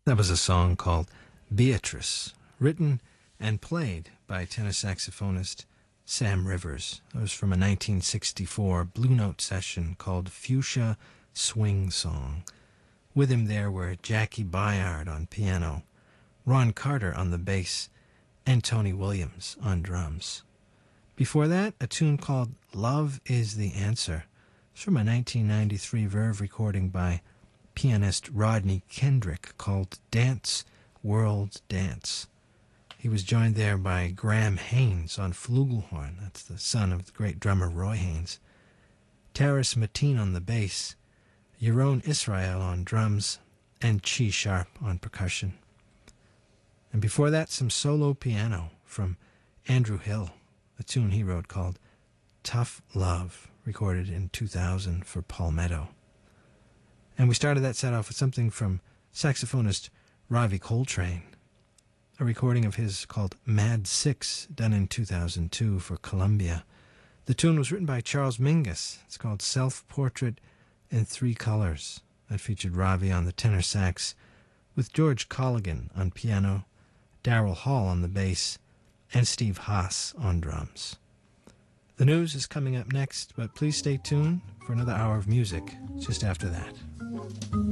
That was a song called Beatrice, written and played by tenor saxophonist Sam Rivers. It was from a 1964 Blue Note session called Fuchsia Swing Song. With him there were Jackie Byard on piano, Ron Carter on the bass, and Tony Williams on drums. Before that, a tune called Love is the Answer. It's from a 1993 Verve recording by pianist Rodney Kendrick called Dance, World Dance. He was joined there by Graham Haynes on flugelhorn, that's the son of the great drummer Roy Haynes, Taris Mateen on the bass, Yaron Israel on drums, and Chi Sharp on percussion. And before that, some solo piano from Andrew Hill, a tune he wrote called Tough Love, recorded in 2000 for Palmetto. And we started that set off with something from saxophonist Ravi Coltrane, a recording of his called Mad Six, done in 2002 for Columbia. The tune was written by Charles Mingus. It's called Self-Portrait in Three Colors. That featured Ravi on the tenor sax, with George Colligan on piano, Darrell Hall on the bass, and Steve Haas on drums. The news is coming up next, but please stay tuned for another hour of music just after that.